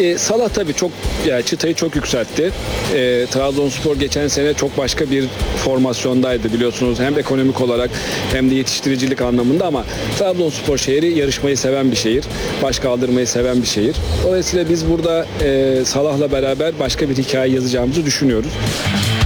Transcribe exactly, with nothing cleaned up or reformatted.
E, Salah tabii çok yani çıtayı çok yükseltti. E, Trabzonspor geçen sene çok başka bir formasyondaydı biliyorsunuz. Hem ekonomik olarak hem de yetiştiricilik anlamında ama Trabzonspor şehri yarışmayı seven bir şehir. Baş kaldırmayı seven bir şehir. Dolayısıyla biz burada e, Salah'la beraber başka bir hikaye yazacağımızı düşünüyoruz.